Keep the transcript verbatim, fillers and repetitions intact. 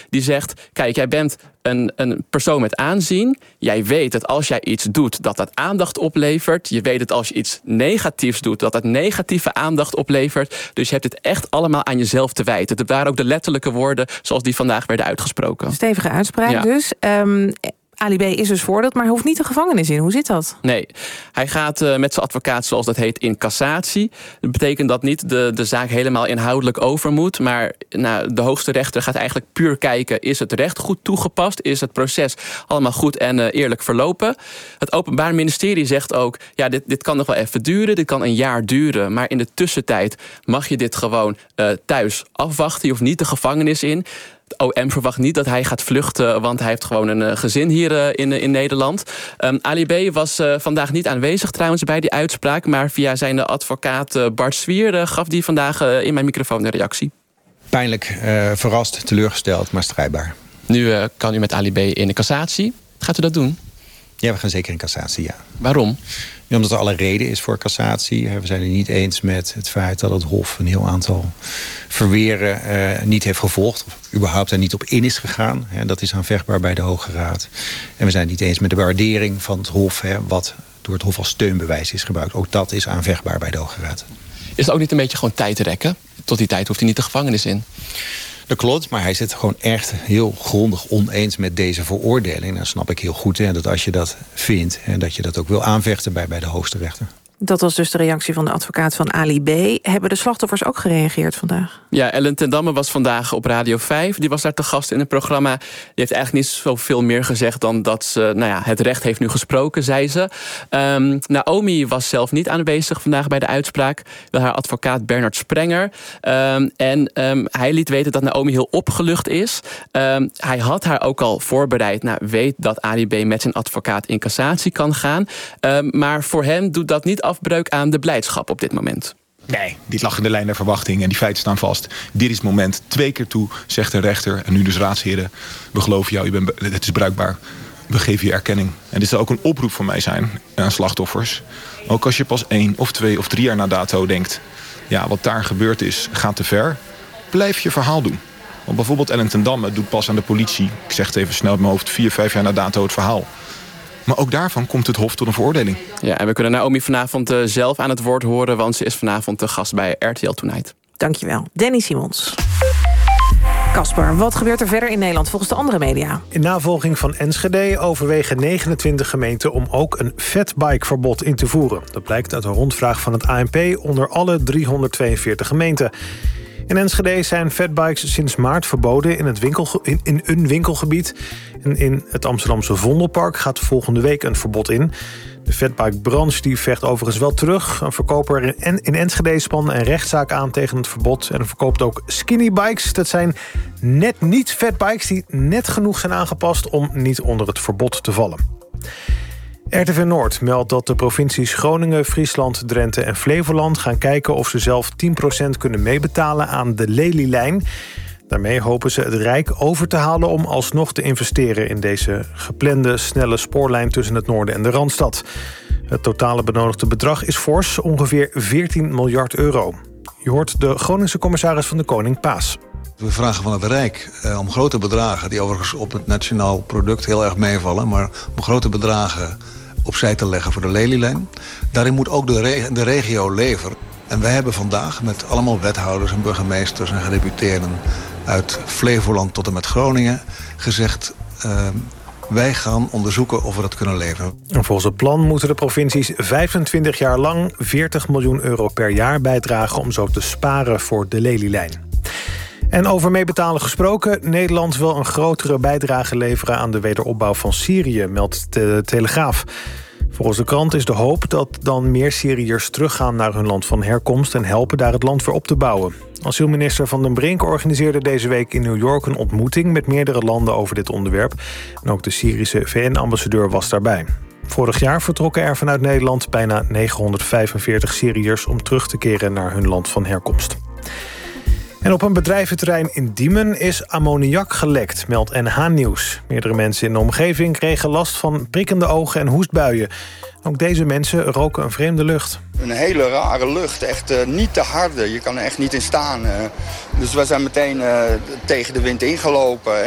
Die zegt, kijk, jij bent een, een persoon met aanzien. Jij weet dat als jij iets doet, dat dat aandacht oplevert. Je weet dat als je iets negatiefs doet, dat dat negatieve aandacht oplevert. Dus je hebt het echt allemaal aan jezelf te wijten. Dat waren ook de letterlijke woorden zoals die vandaag werden uitgesproken. Stevige uitspraak ja. dus. Um, Ali B. is dus veroordeeld, maar hij hoeft niet de gevangenis in. Hoe zit dat? Nee, hij gaat uh, met zijn advocaat, zoals dat heet, in cassatie. Dat betekent dat niet de, de zaak helemaal inhoudelijk over moet. Maar nou, de hoogste rechter gaat eigenlijk puur kijken, is het recht goed toegepast? Is het proces allemaal goed en uh, eerlijk verlopen? Het Openbaar Ministerie zegt ook, ja, dit, dit kan nog wel even duren. Dit kan een jaar duren. Maar in de tussentijd mag je dit gewoon uh, thuis afwachten. Je hoeft niet de gevangenis in. Het O M verwacht niet dat hij gaat vluchten, want hij heeft gewoon een uh, gezin hier uh, in, uh, in Nederland. Um, Ali B. was uh, vandaag niet aanwezig trouwens bij die uitspraak, maar via zijn advocaat uh, Bart Zwier uh, gaf die vandaag uh, in mijn microfoon een reactie. Pijnlijk, uh, verrast, teleurgesteld, maar strijdbaar. Nu uh, kan u met Ali B. in de cassatie. Gaat u dat doen? Ja, we gaan zeker in cassatie, ja. Waarom? Ja, omdat er alle reden is voor cassatie. We zijn het niet eens met het feit dat het Hof een heel aantal verweren uh, niet heeft gevolgd. Of überhaupt er niet op in is gegaan. Hè, dat is aanvechtbaar bij de Hoge Raad. En we zijn het niet eens met de waardering van het Hof, hè, wat door het Hof als steunbewijs is gebruikt. Ook dat is aanvechtbaar bij de Hoge Raad. Is het ook niet een beetje gewoon tijd rekken? Tot die tijd hoeft hij niet de gevangenis in. Dat klopt, maar hij zit gewoon echt heel grondig oneens met deze veroordeling. Dan snap ik heel goed hè, dat als je dat vindt en dat je dat ook wil aanvechten bij, bij de hoogste rechter. Dat was dus de reactie van de advocaat van Ali B. Hebben de slachtoffers ook gereageerd vandaag? Ja, Ellen ten Damme was vandaag op Radio vijf. Die was daar te gast in het programma. Die heeft eigenlijk niet zoveel meer gezegd dan dat ze, nou ja, het recht heeft nu gesproken, zei ze. Um, Naomi was zelf niet aanwezig vandaag bij de uitspraak. Wel haar advocaat Bernard Sprenger. Um, en um, hij liet weten dat Naomi heel opgelucht is. Um, hij had haar ook al voorbereid. Nou, weet dat Ali B met zijn advocaat in cassatie kan gaan. Um, maar voor hem doet dat niet afbreuk aan de blijdschap op dit moment. Nee, dit lag in de lijn der verwachting en die feiten staan vast. Dit is het moment. Twee keer toe zegt de rechter en nu dus raadsheren. We geloven jou, je bent, het is bruikbaar. We geven je erkenning. En dit zal ook een oproep van mij zijn aan slachtoffers. Ook als je pas één of twee of drie jaar na dato denkt, ja, wat daar gebeurd is gaat te ver. Blijf je verhaal doen. Want bijvoorbeeld Ellen ten Damme doet pas aan de politie, ik zeg het even snel uit mijn hoofd, vier, vijf jaar na dato het verhaal. Maar ook daarvan komt het Hof tot een veroordeling. Ja, en we kunnen Naomi vanavond uh, zelf aan het woord horen, want ze is vanavond de gast bij R T L Tonight. Dankjewel. Danny Simons. Kasper, wat gebeurt er verder in Nederland volgens de andere media? In navolging van Enschede overwegen negenentwintig gemeenten om ook een fatbike-verbod in te voeren. Dat blijkt uit een rondvraag van het A N P onder alle driehonderdtweeënveertig gemeenten. In Enschede zijn fatbikes sinds maart verboden in, het winkel, in, in een winkelgebied. En in het Amsterdamse Vondelpark gaat volgende week een verbod in. De fatbike-branche die vecht overigens wel terug. Een verkoper in, in Enschede spande een rechtszaak aan tegen het verbod. En verkoopt ook skinny bikes. Dat zijn net niet fatbikes die net genoeg zijn aangepast om niet onder het verbod te vallen. R T V Noord meldt dat de provincies Groningen, Friesland, Drenthe en Flevoland gaan kijken of ze zelf tien procent kunnen meebetalen aan de Lelylijn. Daarmee hopen ze het Rijk over te halen om alsnog te investeren in deze geplande snelle spoorlijn tussen het noorden en de Randstad. Het totale benodigde bedrag is fors, ongeveer veertien miljard euro. Je hoort de Groningse commissaris van de Koning Paas. We vragen van het Rijk eh, om grote bedragen, die overigens op het nationaal product heel erg meevallen, maar om grote bedragen opzij te leggen voor de Lelylijn. Daarin moet ook de, re- de regio leveren. En wij hebben vandaag met allemaal wethouders en burgemeesters en gedeputeerden uit Flevoland tot en met Groningen gezegd, Uh, wij gaan onderzoeken of we dat kunnen leveren. En volgens het plan moeten de provincies vijfentwintig jaar lang veertig miljoen euro per jaar bijdragen om zo te sparen voor de Lelylijn. En over meebetalen gesproken, Nederland wil een grotere bijdrage leveren aan de wederopbouw van Syrië, meldt de Telegraaf. Volgens de krant is de hoop dat dan meer Syriërs teruggaan naar hun land van herkomst en helpen daar het land weer op te bouwen. Asielminister Van den Brink organiseerde deze week in New York een ontmoeting met meerdere landen over dit onderwerp. En ook de Syrische V N-ambassadeur was daarbij. Vorig jaar vertrokken er vanuit Nederland bijna negenhonderdvijfenveertig Syriërs om terug te keren naar hun land van herkomst. En op een bedrijventerrein in Diemen is ammoniak gelekt, meldt N H Nieuws. Meerdere mensen in de omgeving kregen last van prikkende ogen en hoestbuien. Ook deze mensen roken een vreemde lucht. Een hele rare lucht, echt uh, niet te harde. Je kan er echt niet in staan. Uh. Dus we zijn meteen uh, tegen de wind ingelopen.